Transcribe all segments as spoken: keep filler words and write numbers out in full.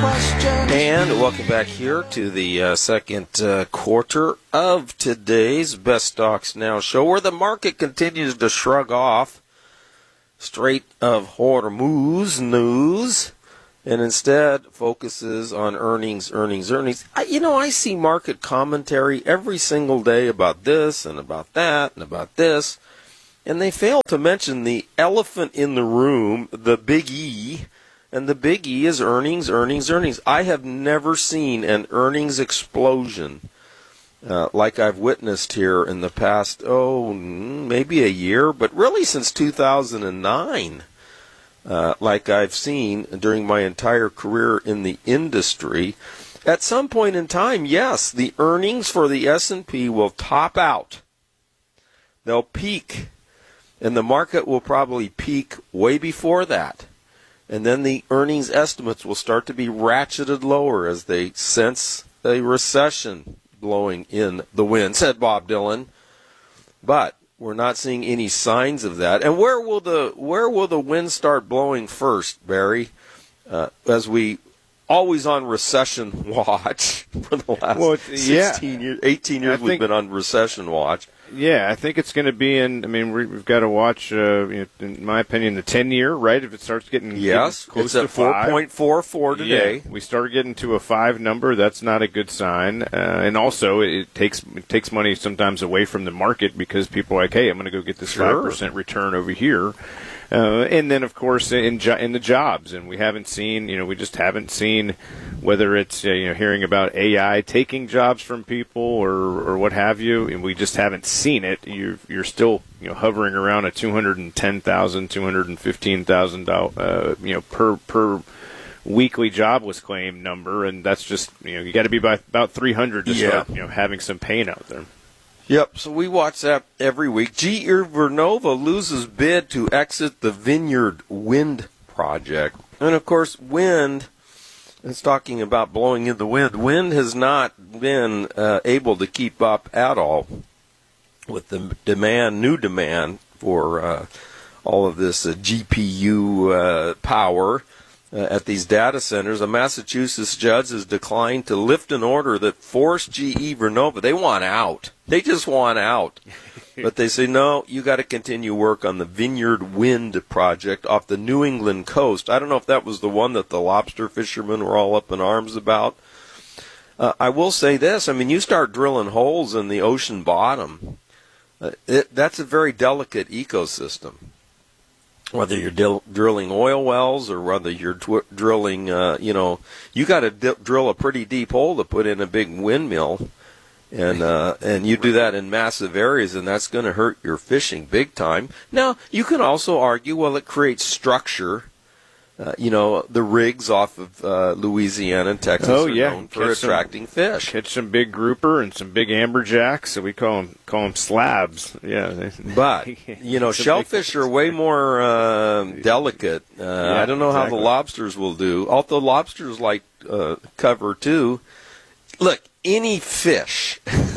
And welcome back here to the uh, second uh, quarter of today's Best Stocks Now show, where the market continues to shrug off Strait of Hormuz news and instead focuses on earnings, earnings, earnings. I, you know, I see market commentary every single day about this and about that and about this, and they fail to mention the elephant in the room, the big E. And the big E is earnings, earnings, earnings. I have never seen an earnings explosion uh, like I've witnessed here in the past, oh, maybe a year, but really since two thousand nine, uh, like I've seen during my entire career in the industry. At some point in time, yes, the earnings for the S and P will top out. They'll peak, and the market will probably peak way before that. And then the earnings estimates will start to be ratcheted lower as they sense a recession blowing in the wind, said Bob Dylan. But we're not seeing any signs of that. And where will the where will the wind start blowing first, Barry? Uh, as we always on recession watch for the last well, sixteen yeah. years, eighteen years I we've think, been on recession watch. Yeah, I think it's going to be in, I mean, we've got to watch, uh, you know, in my opinion, the ten-year, right? If it starts getting, yes, getting close it's to at four point four four today. Yeah, we start getting to a five number. That's not a good sign. Uh, and also, it takes it takes money sometimes away from the market because people are like, hey, I'm going to go get this Sure. five percent return over here. Uh, and then, of course, in jo- in the jobs, and we haven't seen, you know, we just haven't seen whether it's, uh, you know, hearing about A I taking jobs from people or, or what have you, and we just haven't seen it. You're, you're still, you know, hovering around a two hundred ten thousand, two hundred fifteen thousand dollars, uh, you know, per per weekly jobless claim number, and that's just, you know, you got to be by about three hundred to yeah. start, you know, having some pain out there. Yep, so we watch that every week. G E Vernova loses bid to exit the Vineyard Wind project. And, of course, wind, it's talking about blowing in the wind. Wind has not been uh, able to keep up at all with the demand, new demand for uh, all of this uh, G P U uh, power uh, at these data centers. A Massachusetts judge has declined to lift an order that forced G E Vernova. They want out. They just want out. But they say, no, you got to continue work on the Vineyard Wind project off the New England coast. I don't know if that was the one that the lobster fishermen were all up in arms about. Uh, I will say this. I mean, you start drilling holes in the ocean bottom. Uh, it, that's a very delicate ecosystem. Whether you're dil- drilling oil wells or whether you're tw- drilling, uh, you know, you got to di- drill a pretty deep hole to put in a big windmill. And uh, and you do that in massive areas, and that's going to hurt your fishing big time. Now, you can also argue, well, it creates structure. Uh, you know, the rigs off of uh, Louisiana and Texas oh, are yeah. known for catch attracting some, fish. Catch some big grouper and some big amberjacks. So we call them call them slabs. Yeah, but you know, shellfish are way more uh, delicate. Uh, yeah, I don't know exactly. how the lobsters will do. Although lobsters like uh, cover too. Look, any fish,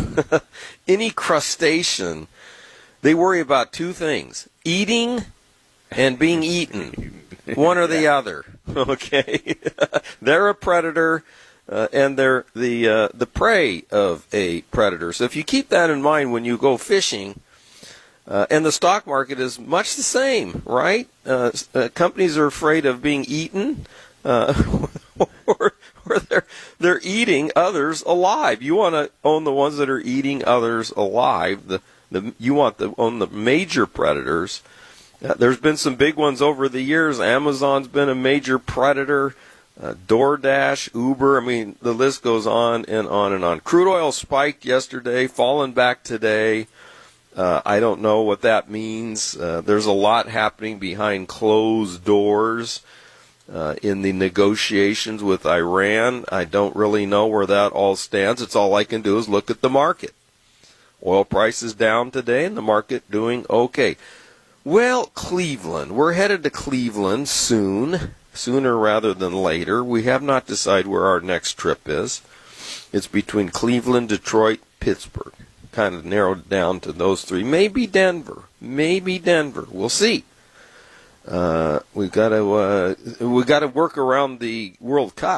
any crustacean, they worry about two things: eating and being eaten. One or the yeah. other. Okay, they're a predator, uh, and they're the uh, the prey of a predator. So if you keep that in mind when you go fishing, uh, and the stock market is much the same, right? Uh, uh, companies are afraid of being eaten, uh, or, or they're they're eating others alive. You want to own the ones that are eating others alive. The the you want to own the major predators. Uh, there's been some big ones over the years. Amazon's been a major predator. Uh, DoorDash, Uber. I mean, the list goes on and on and on. Crude oil spiked yesterday, fallen back today. Uh, I don't know what that means. Uh, there's a lot happening behind closed doors uh, in the negotiations with Iran. I don't really know where that all stands. It's all I can do is look at the market. Oil prices down today and the market doing okay. Well, Cleveland. We're headed to Cleveland soon, sooner rather than later. We have not decided where our next trip is. It's between Cleveland, Detroit, Pittsburgh. Kind of narrowed down to those three. Maybe Denver. Maybe Denver. We'll see. Uh, we've got to uh, we got to work around the World Cup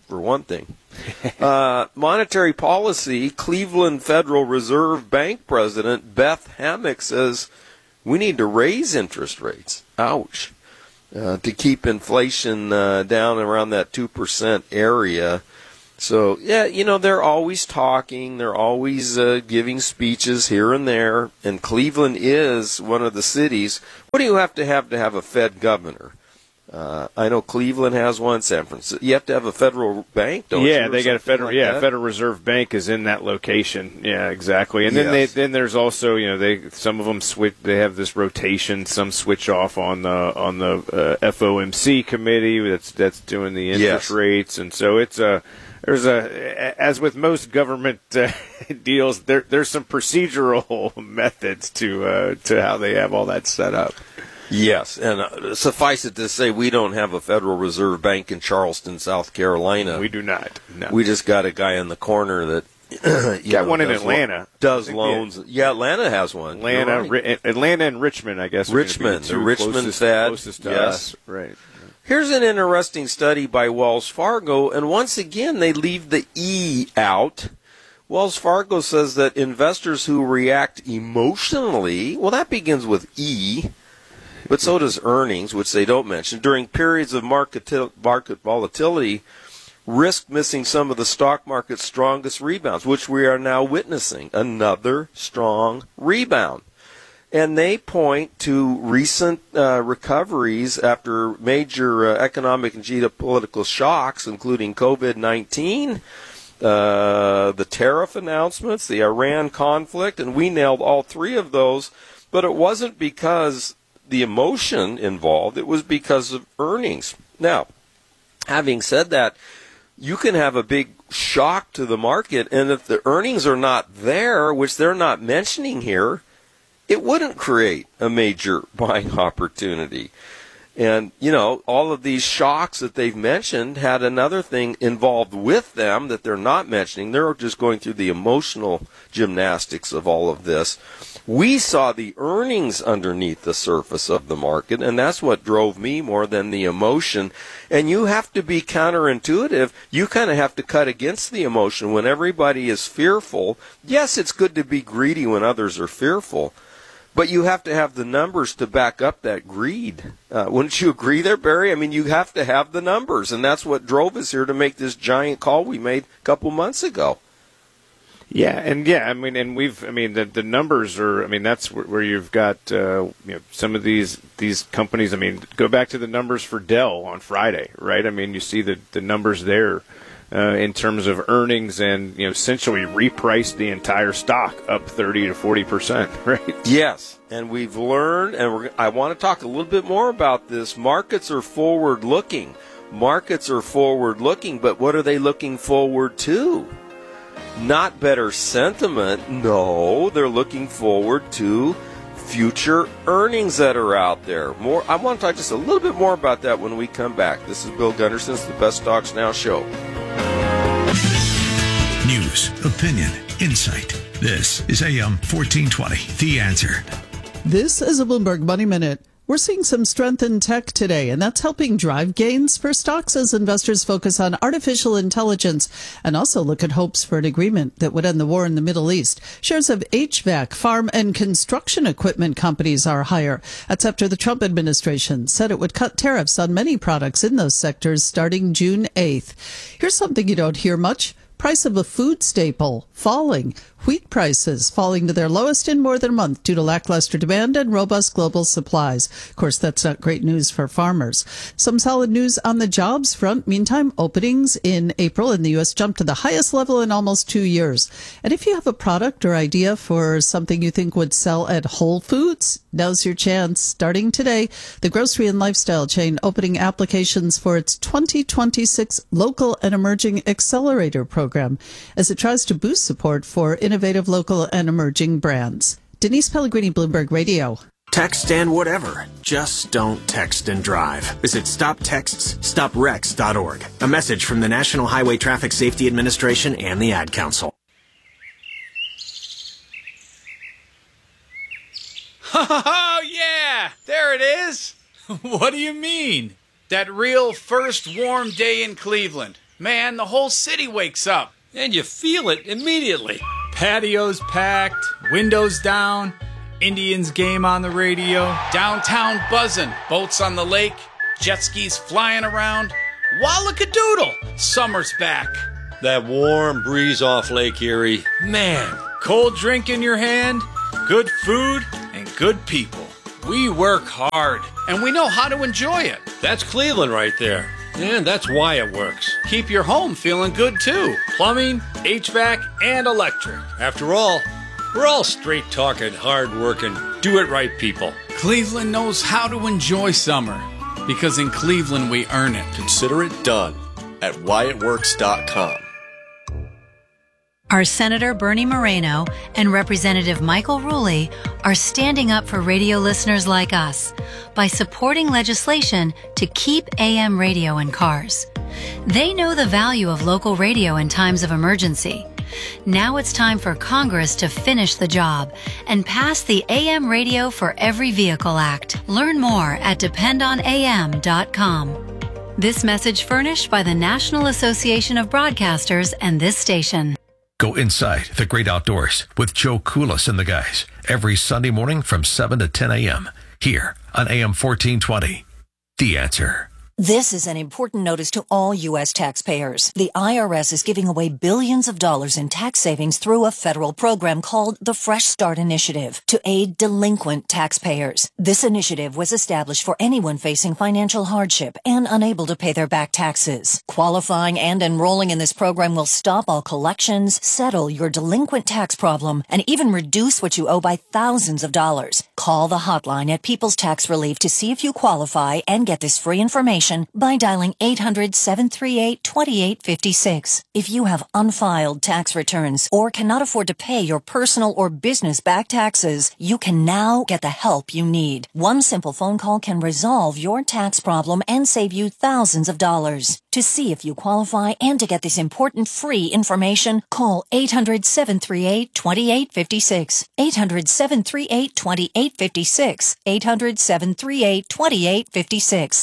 for one thing. uh, monetary policy, Cleveland Federal Reserve Bank President Beth Hammack says we need to raise interest rates. Ouch. Uh, to keep inflation uh, down around that two percent area. So, yeah, you know, they're always talking. They're always uh, giving speeches here and there. And Cleveland is one of the cities. What do you have to have to have a Fed governor? Uh, I know Cleveland has one, San Francisco. You have to have a federal bank, don't yeah, you? they got a federal. Like yeah, that? Federal Reserve Bank is in that location. Yeah, exactly. And Yes. then they then there's also you know they some of them switch. They have this rotation. Some switch off on the on the uh, F O M C committee that's that's doing the interest Yes. rates, and so it's a. There's a, as with most government uh, deals, there there's some procedural methods to uh, to how they have all that set up. Yes, and uh, suffice it to say, we don't have a Federal Reserve Bank in Charleston, South Carolina. We do not. No. We just got a guy in the corner that you got know, one in does Atlanta. Lo- does think, loans. Yeah. yeah, Atlanta has one. Atlanta, You're right. Ri- Atlanta, and Richmond, I guess. are gonna be Richmond, the, the two Richmond closest, Fed. Closest to Yes. us. Right. Here's an interesting study by Wells Fargo, and once again, they leave the E out. Wells Fargo says that investors who react emotionally, well, that begins with E, but so does earnings, which they don't mention, during periods of market, market volatility, risk missing some of the stock market's strongest rebounds, which we are now witnessing. Another strong rebound. And they point to recent uh, recoveries after major uh, economic and geopolitical shocks, including COVID nineteen, uh, the tariff announcements, the Iran conflict, and we nailed all three of those. But it wasn't because the emotion involved, it was because of earnings. Now, having said that, you can have a big shock to the market, and if the earnings are not there, which they're not mentioning here, it wouldn't create a major buying opportunity. And, you know, all of these shocks that they've mentioned had another thing involved with them that they're not mentioning. They're just going through the emotional gymnastics of all of this. We saw the earnings underneath the surface of the market, and that's what drove me more than the emotion. And you have to be counterintuitive. You kind of have to cut against the emotion when everybody is fearful. Yes, it's good to be greedy when others are fearful. But you have to have the numbers to back up that greed. Uh, wouldn't you agree there, Barry? I mean, you have to have the numbers, and that's what drove us here to make this giant call we made a couple months ago. Yeah, and yeah, I mean, and we've, I mean, the the numbers are, I mean, that's where, where you've got, uh, you know, some of these these companies. I mean, go back to the numbers for Dell on Friday, right? I mean, you see the the numbers there. Uh, in terms of earnings, and you know, essentially repriced the entire stock up thirty to forty percent, right? Yes, and we've learned, and we're, I want to talk a little bit more about this. Markets are forward-looking. Markets are forward-looking, but what are they looking forward to? Not better sentiment. No, they're looking forward to future earnings that are out there. More. I want to talk just a little bit more about that when we come back. This is Bill Gunderson's The Best Stocks Now show. News, opinion, insight. This is A M fourteen twenty, The Answer. This is a Bloomberg Money Minute. We're seeing some strength in tech today, and that's helping drive gains for stocks as investors focus on artificial intelligence and also look at hopes for an agreement that would end the war in the Middle East. Shares of H V A C, farm, and construction equipment companies are higher. That's after the Trump administration said it would cut tariffs on many products in those sectors starting June eighth. Here's something you don't hear much. Price of a food staple falling. Wheat prices falling to their lowest in more than a month due to lackluster demand and robust global supplies. Of course, that's not great news for farmers. Some solid news on the jobs front. Meantime, openings in April in the U S jumped to the highest level in almost two years. And if you have a product or idea for something you think would sell at Whole Foods, now's your chance. Starting today, the grocery and lifestyle chain opening applications for its twenty twenty-six Local and Emerging Accelerator program as it tries to boost support for innovative local and emerging brands. Denise Pellegrini, Bloomberg Radio. Text and whatever. Just don't text and drive. Visit stop texts stop wrecks dot org. A message from the National Highway Traffic Safety Administration and the Ad Council. Oh, yeah! There it is! What do you mean? That real first warm day in Cleveland. man, the whole city wakes up. And you feel it immediately. Patios packed, windows down, Indians game on the radio. Downtown buzzing, boats on the lake, jet skis flying around. Wallakadoodle, summer's back. That warm breeze off Lake Erie. Man, Cold drink in your hand, good food, and good people. We work hard, and we know how to enjoy it. that's Cleveland right there. And that's why it works. Keep your home feeling good, too. Plumbing, H V A C, and electric. After all, we're all straight-talking, hard-working, do-it-right people. Cleveland knows how to enjoy summer, because in Cleveland we earn it. Consider it done at why it works dot com. Our Senator Bernie Moreno and Representative Michael Rulli are standing up for radio listeners like us by supporting legislation to keep A M radio in cars. They know the value of local radio in times of emergency. Now it's time for Congress to finish the job and pass the A M Radio for Every Vehicle Act. Learn more at depend on A M dot com. This message furnished by the National Association of Broadcasters and this station. Go inside the great outdoors with Joe Koulis and the guys every Sunday morning from seven to ten a.m. here on A M fourteen twenty. The Answer. This is an important notice to all U S taxpayers. The I R S is giving away billions of dollars in tax savings through a federal program called the Fresh Start Initiative to aid delinquent taxpayers. This initiative was established for anyone facing financial hardship and unable to pay their back taxes. Qualifying and enrolling in this program will stop all collections, settle your delinquent tax problem, and even reduce what you owe by thousands of dollars. Call the hotline at People's Tax Relief to see if you qualify and get this free information by dialing eight hundred, seven three eight, two eight five six. If you have unfiled tax returns or cannot afford to pay your personal or business back taxes, you can now get the help you need. One simple phone call can resolve your tax problem and save you thousands of dollars. To see if you qualify and to get this important free information, call eight hundred, seven three eight, two eight five six. eight hundred, seven three eight, two eight five six. eight hundred, seven three eight, two eight five six.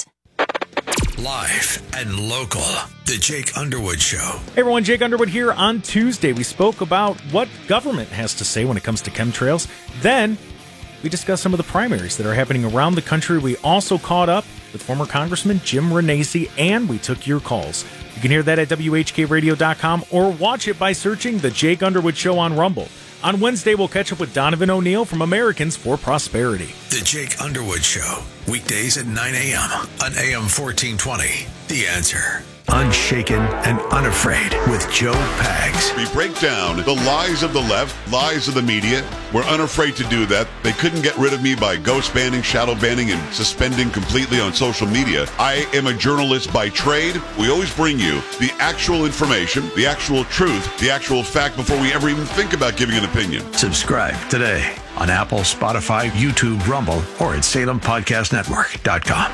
Live and local. The Jake Underwood Show. Hey everyone, Jake Underwood here. On Tuesday, we spoke about what government has to say when it comes to chemtrails. Then, we discussed some of the primaries that are happening around the country. We also caught up with former Congressman Jim Renacci, and we took your calls. You can hear that at W H K radio dot com or watch it by searching The Jake Underwood Show on Rumble. On Wednesday, we'll catch up with Donovan O'Neill from Americans for Prosperity. The Jake Underwood Show. Weekdays at nine a.m. on A M fourteen twenty. The Answer. Unshaken and unafraid with Joe Pags. We break down the lies of the left, lies of the media. We're unafraid to do that. They couldn't get rid of me by ghost banning, shadow banning, and suspending completely on social media. I am a journalist by trade. We always bring you the actual information, the actual truth, the actual fact before we ever even think about giving an opinion. Subscribe today on Apple, Spotify, YouTube, Rumble, or at Salem Podcast Network dot com.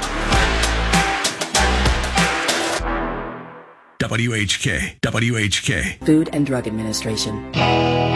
W H K, W H K. Food and Drug Administration.